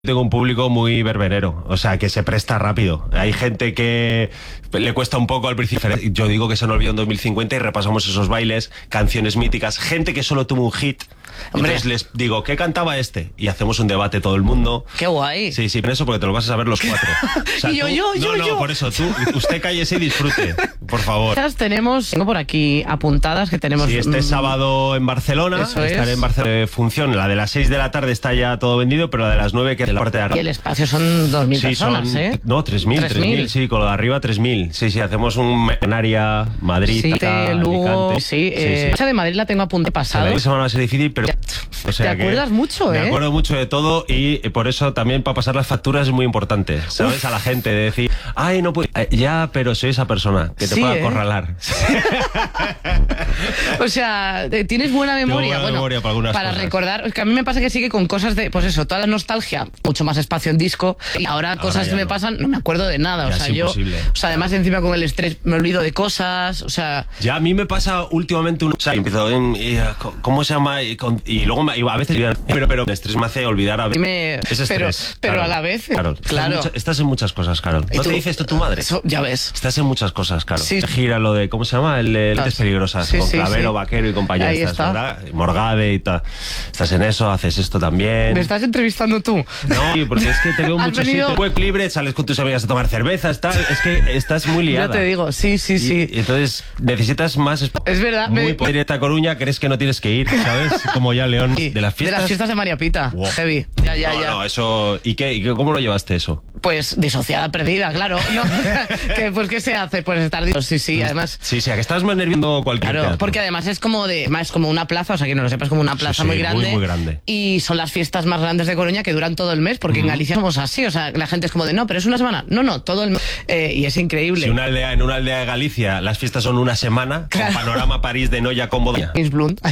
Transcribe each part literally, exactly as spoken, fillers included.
Tengo un público muy verbenero, o sea, que se presta rápido. Hay gente que le cuesta un poco al principio. Yo digo que se nos olvidó en dos mil cincuenta y repasamos esos bailes, canciones míticas, gente que solo tuvo un hit. Hombre. Entonces les digo, ¿qué cantaba este? Y hacemos un debate todo el mundo. ¡Qué guay! Sí, sí, por eso, porque te lo vas a saber los cuatro. O sea, y yo, tú, yo, no, yo, no, yo. por eso, tú, usted cállese y disfrute, por favor. Tenemos, tengo por aquí apuntadas que tenemos... Sí, este sábado en Barcelona, Eso es. estaré en Barcelona. Función, la de las seis de la tarde está ya todo vendido, pero la de las nueve que es de la parte de arriba. Y el espacio son dos mil Sí, personas, son, ¿eh? No, tres mil, tres mil, sí, con lo de arriba tres mil. Sí, sí, hacemos un Canaria, Madrid, Sí, Tata, Lugo, Alicante. sí, eh, sí, sí. de Madrid la tengo a punto pasado. La semana va a ser difícil, pero... O sea, ¿Te acuerdas que mucho, eh? Me acuerdo mucho de todo y por eso también para pasar las facturas es muy importante, ¿sabes? Uf. A la gente, de decir, ay, no puedo... Eh, ya, pero soy esa persona que te sí, puede ¿eh? acorralar. O sea, tienes buena memoria. Buena bueno, memoria para algunas para cosas. recordar, es que a mí me pasa que sigue con cosas de, pues eso, toda la nostalgia, mucho más espacio en disco, y ahora, ahora cosas que me no. pasan, no me acuerdo de nada. Ya o sea, es yo, imposible. o sea, además encima con el estrés me olvido de cosas, o sea... Ya a mí me pasa últimamente un... O sea, empiezo en... y, ¿cómo se llama? Y, con, y luego me, y a veces... Pero, pero el estrés me hace olvidar a veces. Me, es estrés. Pero, pero Carol, a la vez... Carol, claro. Estás en, mucha, estás en muchas cosas, Carol. ¿No tú, te dice esto tu madre? Eso, ya ves. Estás en muchas cosas, Carol. Sí. Gira lo de... ¿Cómo se llama? El de Lentes Peligrosas. Sí, con sí, Clavero, sí. Vaquero y compañía. Ahí Estás, está. ¿verdad? Morgade y tal. Estás en eso, haces esto también. ¿Me estás entrevistando tú? No, porque es que te veo ¿Has mucho venido? sitio web libre, sales con tus amigas a tomar cervezas, tal. Es que estás muy liada. Ya te digo, sí, sí, sí. Y, y entonces necesitas más... Es verdad. Muy Me... directa a Coruña, crees que no tienes que ir, ¿sabes? Como ya León. Sí, De las fiestas. De las fiestas de María Pita. Wow. Heavy. Ya, ya, no, ya. no, eso... ¿Y qué? ¿Y qué, cómo lo llevaste eso? Pues disociada, perdida, claro. No, que, pues, ¿qué se hace? Pues estar... Sí, sí, además... Sí, sí, a que estás más nervioso cualquier Claro, teatro. porque además es como de... Es como una plaza, o sea, que no lo sepas, como una plaza sí, sí, muy grande. Muy, muy grande. Y son las fiestas más grandes de Coruña que duran todo el mes, porque mm. en Galicia somos así, o sea, la gente es como de, no, pero es una semana. No, no, todo el mes. Eh, y es increíble. Si una aldea, en una aldea de Galicia las fiestas son una semana, claro. Con panorama París de Noya con Bodoña. James Blunt.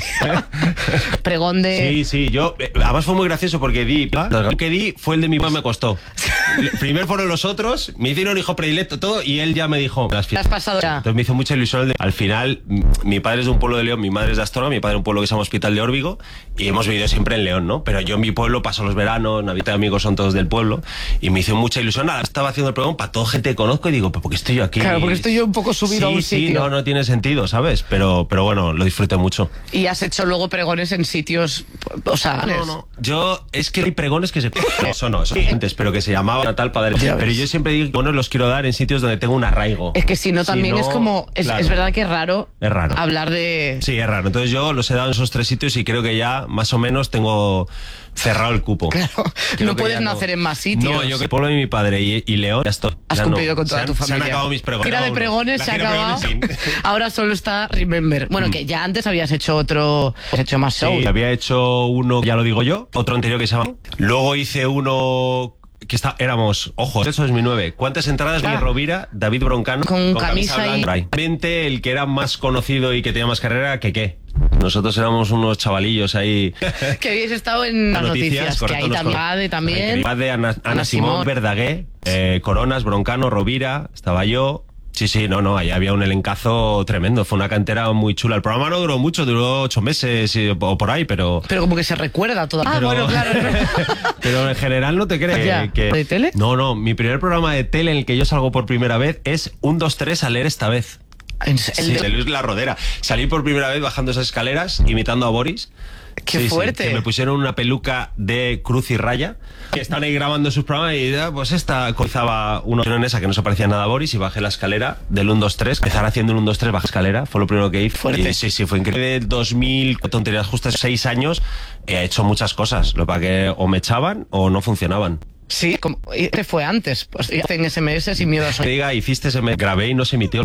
Pregón de... Sí, sí, yo... Además fue muy gracioso porque di... Lo que di fue el de mi mamá, me costó. Primero fueron los otros, me hicieron hijo predilecto, todo, y él ya me dijo... Las fiestas. Has pasado ya. Entonces me hizo mucha ilusión. El de, al final, mi padre es de un pueblo de León, mi madre es de Astorga, mi padre es un pueblo que se llama Hospital de Órbigo, y hemos vivido siempre en León, ¿no? Pero yo en mi pueblo paso los veranos, Navidad de amigos son todos del pueblo, y me hizo mucha ilusión. Nada, estaba haciendo el programa para toda gente que conozco y digo, ¿pero por qué estoy yo aquí? Claro, porque estoy yo un poco subido sí, a un sí, sitio. no, no tiene sentido, ¿sabes? Pero, pero bueno, lo disfruté mucho. Y has hecho luego pregones en sitios, o sea... No, no, yo, es que hay pregones que se... No, eso no, eso antes, pero que se llamaban a tal padre. Ya pero ves. Yo siempre digo que bueno, los quiero dar en sitios donde tengo un arraigo. Es que si no, también si no, es como... Es, claro. es verdad que es raro, es raro hablar de... Sí, es raro. Entonces yo los he dado en esos tres sitios y creo que ya más o menos tengo cerrado el cupo. Claro, creo no puedes nacer no. en más sitios. No, yo que el pueblo de mi padre y, y León ya estoy. Has ya cumplido no. con toda se tu han, familia. Se han acabado mis pregones. Gira de pregones se ha acabado. Pregones, sí. Ahora solo está Remember. Bueno, mm. que ya antes habías hecho otro... Has hecho más shows. Sí, había hecho uno, ya lo digo yo, otro anterior que se llama... Luego hice uno... que está, éramos, ojo, eso es mi nueve. ¿Cuántas entradas? Ah. Mi Rovira, David Broncano, con, con camisa, camisa y... Realmente el que era más conocido y que tenía más carrera, que qué. Nosotros éramos unos chavalillos ahí. Que habéis estado en las noticias, noticias correcto, que ahí también. Ade también. Ade, Ana, Ana, Ana Simón, Simón, Verdaguer, eh, Coronas, Broncano, Rovira, estaba yo. Sí, sí, no, no, ahí había un elencazo tremendo, fue una cantera muy chula. El programa no duró mucho, duró ocho meses o por ahí, pero... Pero como que se recuerda todo. Ah, pero, bueno, claro. Pero en general no te crees que... ¿De tele? No, no, mi primer programa de tele en el que yo salgo por primera vez es un, dos, tres a leer esta vez. ¿El sí, de Luis La Rodera. Salí por primera vez bajando esas escaleras, imitando a Boris. ¡Qué sí, fuerte! Sí, que me pusieron una peluca de cruz y raya, que están ahí grabando sus programas y pues esta cotizaba una en esa que no se parecía nada a Boris y bajé la escalera del uno, dos, tres, empezar haciendo un uno, dos, tres, bajé escalera, fue lo primero que hice. Fuerte. Y, sí, sí, fue increíble. De dos mil, tonterías justas, seis años, he hecho muchas cosas, lo para que o me echaban o no funcionaban. Sí, como, este fue antes, pues en ese eme ese sin miedo a soñar. Diga, hiciste, se me grabé y no se emitió.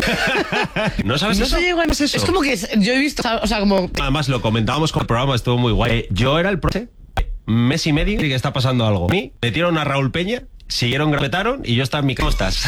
¿No sabes no eso? Se llegó a... ¿Es eso? Es como que yo he visto, o sea, como... Además lo comentábamos con el programa, estuvo muy guay. Eh, yo era el profe, mes y medio, y que está pasando algo. A mí metieron a Raúl Peña, siguieron, gravetaron y yo estaba en mi... ¿Cómo estás?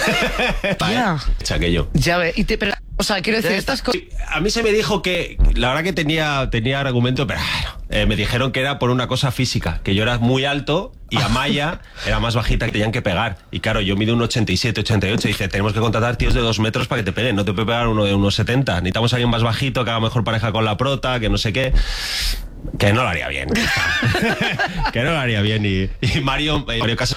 Ya. Chaquello. Ya ve, y te... Pero, o sea, quiero decir, estas cosas... A mí se me dijo que, la verdad que tenía, tenía argumento, pero eh, me dijeron que era por una cosa física, que yo era muy alto y Amaya era más bajita, que tenían que pegar. Y claro, yo mido un ochenta y siete, ochenta y ocho, y dice, tenemos que contratar tíos de dos metros para que te peguen, no te puede pegar uno de unos setenta. Necesitamos a alguien más bajito, que haga mejor pareja con la prota, que no sé qué. Que no lo haría bien. Que no lo haría bien. Y, y Mario, Mario Casas